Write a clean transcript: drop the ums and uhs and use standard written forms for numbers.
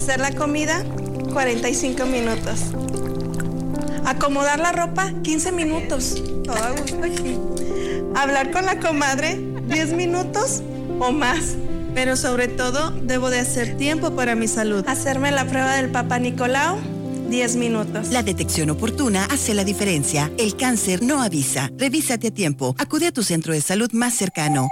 Hacer la comida, 45 minutos. Acomodar la ropa, 15 minutos. Todo a gusto aquí. Hablar con la comadre, 10 minutos o más. Pero sobre todo, debo de hacer tiempo para mi salud. Hacerme la prueba del Papá Nicolau, 10 minutos. La detección oportuna hace la diferencia. El cáncer no avisa. Revísate a tiempo. Acude a tu centro de salud más cercano.